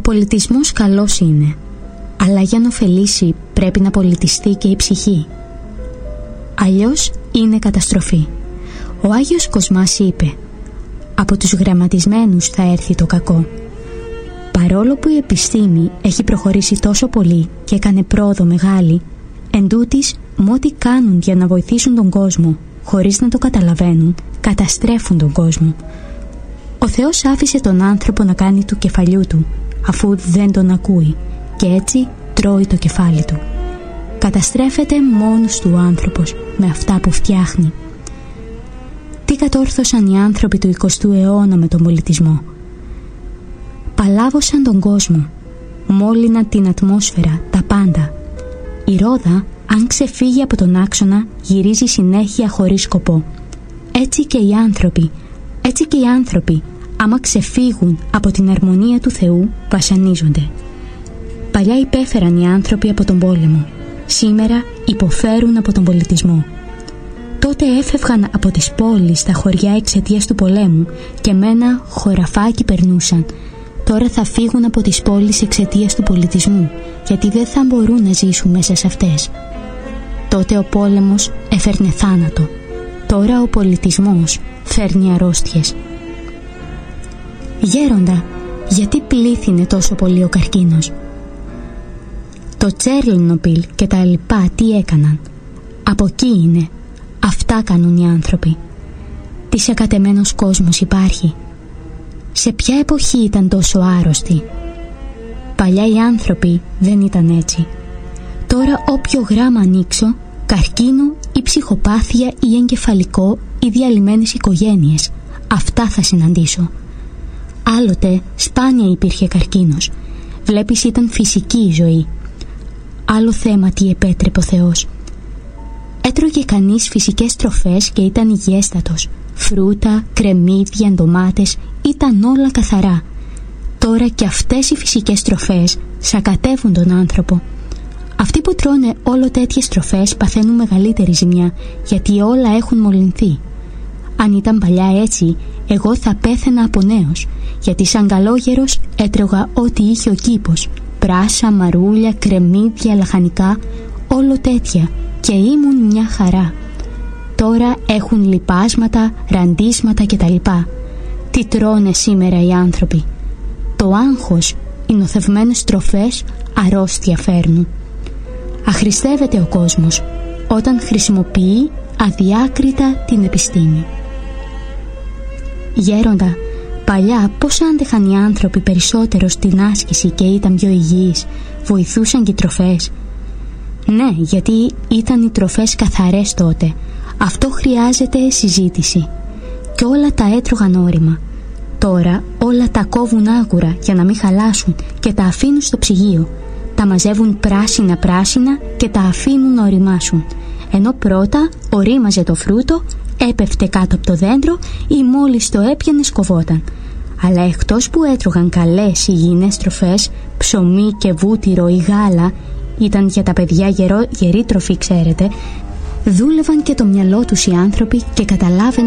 πολιτισμός καλός είναι, αλλά για να ωφελήσει πρέπει να πολιτιστεί και η ψυχή. Αλλιώς είναι καταστροφή. Ο Άγιος Κοσμάς είπε: «Από τους γραμματισμένους θα έρθει το κακό». Παρόλο που η επιστήμη έχει προχωρήσει τόσο πολύ και έκανε πρόοδο μεγάλη, εντούτοις με ό,τι κάνουν για να βοηθήσουν τον κόσμο, χωρίς να το καταλαβαίνουν, καταστρέφουν τον κόσμο. Ο Θεός άφησε τον άνθρωπο να κάνει του κεφαλιού του, αφού δεν τον ακούει, και έτσι τρώει το κεφάλι του. Καταστρέφεται μόνος του ο άνθρωπος με αυτά που φτιάχνει. Τι κατόρθωσαν οι άνθρωποι του 20ου αιώνα με τον πολιτισμό? Παλάβωσαν τον κόσμο, μόλυναν την ατμόσφαιρα, τα πάντα. Η ρόδα, αν ξεφύγει από τον άξονα, γυρίζει συνέχεια χωρίς σκοπό. Έτσι και οι άνθρωποι, άμα ξεφύγουν από την αρμονία του Θεού, βασανίζονται. Παλιά υπέφεραν οι άνθρωποι από τον πόλεμο. Σήμερα υποφέρουν από τον πολιτισμό. Τότε έφευγαν από τις πόλεις στα χωριά εξαιτίας του πολέμου και με ένα χωραφάκι περνούσαν. Τώρα θα φύγουν από τις πόλεις εξαιτίας του πολιτισμού, γιατί δεν θα μπορούν να ζήσουν μέσα σε αυτές. Τότε ο πόλεμος έφερνε θάνατο. Τώρα ο πολιτισμός φέρνει αρρώστιες. Γέροντα, γιατί πλήθυνε τόσο πολύ ο καρκίνος? Το Τσέρνοπιλ και τα λοιπά τι έκαναν? Από εκεί είναι. Αυτά κάνουν οι άνθρωποι. Τι σακατεμένος κόσμος υπάρχει? Σε ποια εποχή ήταν τόσο άρρωστοι? Παλιά οι άνθρωποι δεν ήταν έτσι. Τώρα όποιο γράμμα ανοίξω, καρκίνο ή ψυχοπάθεια ή εγκεφαλικό ή διαλυμένες οικογένειες, αυτά θα συναντήσω. Άλλοτε σπάνια υπήρχε καρκίνος. Βλέπεις, ήταν φυσική η ζωή. Άλλο θέμα τι επέτρεπε ο Θεός. Έτρωγε κανείς φυσικές τροφές και ήταν υγιέστατος. Φρούτα, κρεμμύδια, ντομάτες, ήταν όλα καθαρά. Τώρα και αυτές οι φυσικές τροφές σακατεύουν τον άνθρωπο. Αυτοί που τρώνε όλο τέτοιες τροφές παθαίνουν μεγαλύτερη ζημιά, γιατί όλα έχουν μολυνθεί. Αν ήταν παλιά έτσι, εγώ θα πέθαινα από νέος, γιατί σαν καλόγερος έτρωγα ό,τι είχε ο κήπος. Πράσα, μαρούλια, κρεμμύδια, λαχανικά, όλο τέτοια, και ήμουν μια χαρά. Τώρα έχουν λιπάσματα, ραντίσματα κτλ. Τι τρώνε σήμερα οι άνθρωποι? Το άγχος, οι νοθευμένες τροφές αρρώστια φέρνουν. Αχρηστεύεται ο κόσμος όταν χρησιμοποιεί αδιάκριτα την επιστήμη. Γέροντα, παλιά πώς άντεχαν οι άνθρωποι περισσότερο στην άσκηση και ήταν πιο υγιείς? Βοηθούσαν και οι τροφές? Ναι, γιατί ήταν οι τροφές καθαρές τότε. Αυτό χρειάζεται συζήτηση. Και όλα τα έτρωγαν όρημα. Τώρα όλα τα κόβουν άγουρα για να μην χαλάσουν και τα αφήνουν στο ψυγείο. Τα μαζεύουν πράσινα και τα αφήνουν να οριμάσουν. Ενώ πρώτα ορίμαζε το φρούτο, έπεφτε κάτω από το δέντρο ή μόλις το έπιανε σκοβόταν. Αλλά εκτός που έτρωγαν καλές υγιεινές τροφές, ψωμί και βούτυρο ή γάλα, ήταν για τα παιδιά γερή τροφή, ξέρετε, δούλευαν και το μυαλό τους οι άνθρωποι και καταλάβαιναν